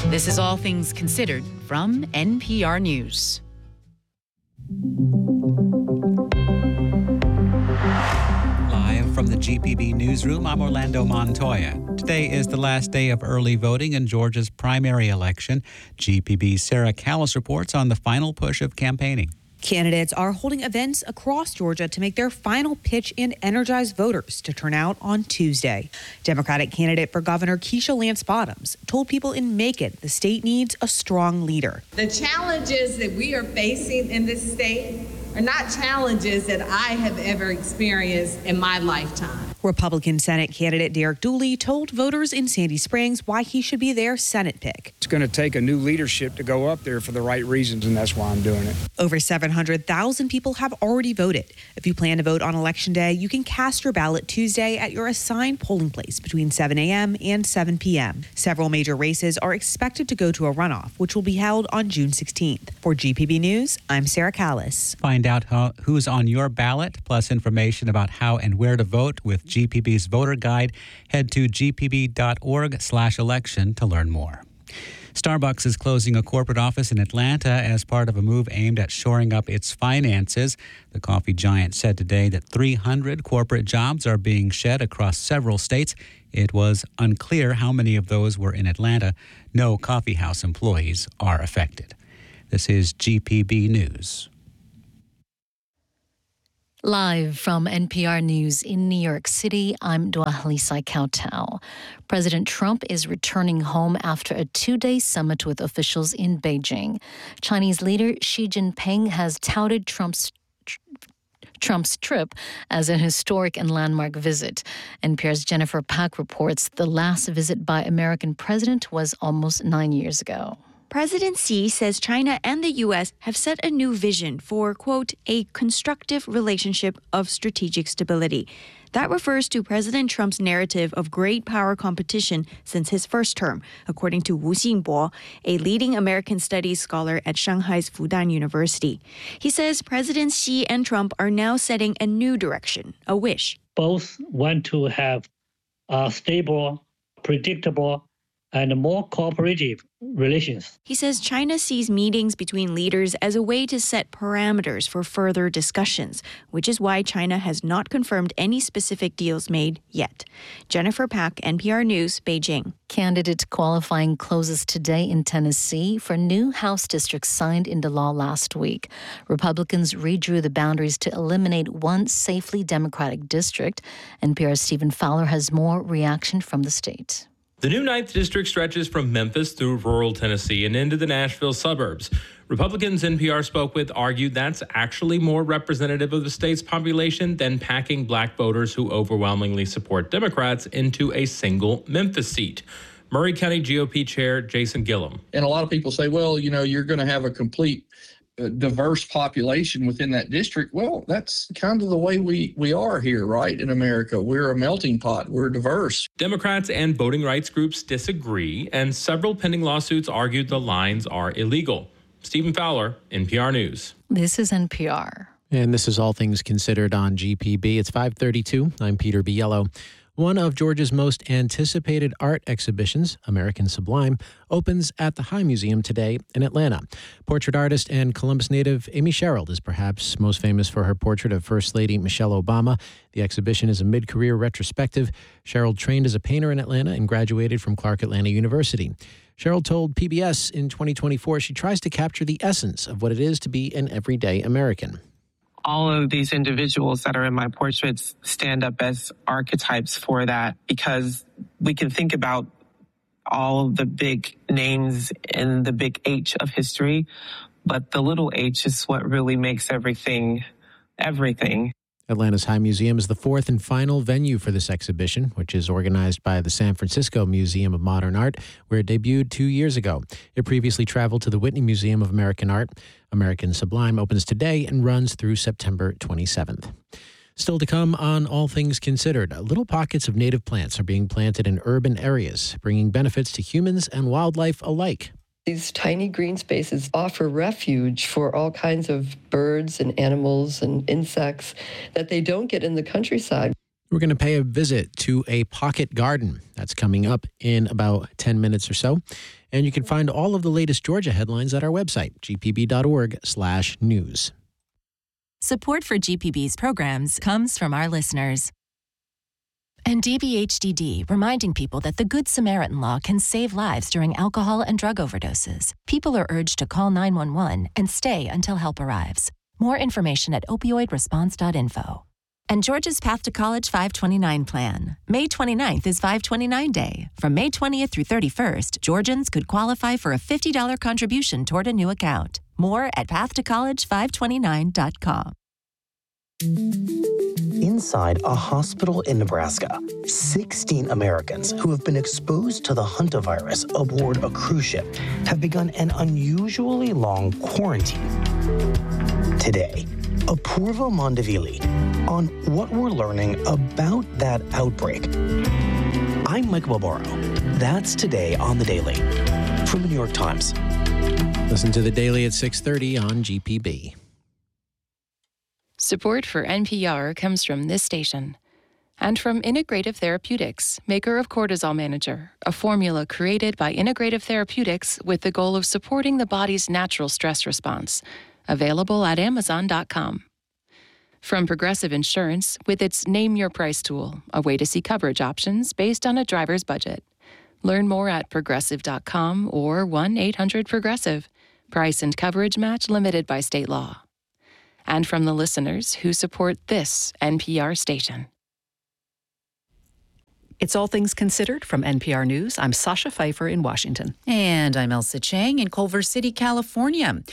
This is All Things Considered from NPR News. Live from the GPB newsroom, I'm Orlando Montoya. Today is the last day of early voting in Georgia's primary election. GPB's Sarah Callis reports on the final push of campaigning. Candidates are holding events across Georgia to make their final pitch and energize voters to turn out on Tuesday. Democratic candidate for governor Keisha Lance Bottoms told people in Macon the state needs a strong leader. The challenges that we are facing in this state are not challenges that I have ever experienced in my lifetime. Republican Senate candidate Derek Dooley told voters in Sandy Springs why he should be their Senate pick. It's going to take a new leadership to go up there for the right reasons, and that's why I'm doing it. Over 700,000 people have already voted. If you plan to vote on Election Day, you can cast your ballot Tuesday at your assigned polling place between 7 a.m. and 7 p.m. Several major races are expected to go to a runoff, which will be held on June 16th. For GPB News, I'm Sarah Callis. Find out who's on your ballot, plus information about how and where to vote with GPB's voter guide. Head to gpb.org/election to learn more. Starbucks is closing a corporate office in Atlanta as part of a move aimed at shoring up its finances. The coffee giant said today that 300 corporate jobs are being shed across several states. It was unclear how many of those were in Atlanta. No coffeehouse employees are affected. This is GPB News. Live from NPR News in New York City, I'm Dwalisa Kautal. President Trump is returning home after a two-day summit with officials in Beijing. Chinese leader Xi Jinping has touted Trump's trip as a historic and landmark visit. NPR's Jennifer Pack reports the last visit by American president was almost 9 years ago. President Xi says China and the U.S. have set a new vision for, quote, a constructive relationship of strategic stability. That refers to President Trump's narrative of great power competition since his first term, according to Wu Xingbo, a leading American studies scholar at Shanghai's Fudan University. He says President Xi and Trump are now setting a new direction, a wish. Both want to have stable, predictable, and more cooperative relations. He says China sees meetings between leaders as a way to set parameters for further discussions, which is why China has not confirmed any specific deals made yet. Jennifer Pack, NPR News, Beijing. Candidate qualifying closes today in Tennessee for new House districts signed into law last week. Republicans redrew the boundaries to eliminate one safely Democratic district. NPR's Stephen Fowler has more reaction from the state. The new 9th District stretches from Memphis through rural Tennessee and into the Nashville suburbs. Republicans NPR spoke with argued that's actually more representative of the state's population than packing black voters who overwhelmingly support Democrats into a single Memphis seat. Murray County GOP Chair Jason Gillum. And a lot of people say, well, you're going to have a complete diverse population within that district. Well, that's kind of the way we are here, right, in America. We're a melting pot. We're diverse. Democrats and voting rights groups disagree, and several pending lawsuits argued the lines are illegal. Stephen Fowler, NPR News. This is NPR. And this is All Things Considered on GPB. It's 5:32. I'm Peter Biello. One of Georgia's most anticipated art exhibitions, American Sublime, opens at the High Museum today in Atlanta. Portrait artist and Columbus native Amy Sherald is perhaps most famous for her portrait of First Lady Michelle Obama. The exhibition is a mid-career retrospective. Sherald trained as a painter in Atlanta and graduated from Clark Atlanta University. Sherald told PBS in 2024 she tries to capture the essence of what it is to be an everyday American. All of these individuals that are in my portraits stand up as archetypes for that, because we can think about all of the big names in the big H of history, but the little h is what really makes everything, everything. Atlanta's High Museum is the fourth and final venue for this exhibition, which is organized by the San Francisco Museum of Modern Art, where it debuted 2 years ago. It previously traveled to the Whitney Museum of American Art. American Sublime opens today and runs through September 27th. Still to come on All Things Considered, little pockets of native plants are being planted in urban areas, bringing benefits to humans and wildlife alike. These tiny green spaces offer refuge for all kinds of birds and animals and insects that they don't get in the countryside. We're going to pay a visit to a pocket garden. That's coming up in about 10 minutes or so. And you can find all of the latest Georgia headlines at our website, gpb.org/news. Support for GPB's programs comes from our listeners. And DBHDD, reminding people that the Good Samaritan Law can save lives during alcohol and drug overdoses. People are urged to call 911 and stay until help arrives. More information at opioidresponse.info. And Georgia's Path to College 529 plan. May 29th is 529 Day. From May 20th through 31st, Georgians could qualify for a $50 contribution toward a new account. More at pathtocollege529.com. Inside a hospital in Nebraska, 16 Americans who have been exposed to the hantavirus aboard a cruise ship have begun an unusually long quarantine. Today, Apurva Mondavili on what we're learning about that outbreak. I'm Mike Boboro. That's today on The Daily from the New York Times. Listen to The Daily at 6:30 on GPB. Support for NPR comes from this station and from Integrative Therapeutics, maker of Cortisol Manager, a formula created by Integrative Therapeutics with the goal of supporting the body's natural stress response. Available at Amazon.com. From Progressive Insurance with its Name Your Price tool, a way to see coverage options based on a driver's budget. Learn more at Progressive.com or 1-800-PROGRESSIVE. Price and coverage match limited by state law. And from the listeners who support this NPR station. It's All Things Considered from NPR News. I'm Sasha Pfeiffer in Washington. And I'm Elsa Chang in Culver City, California.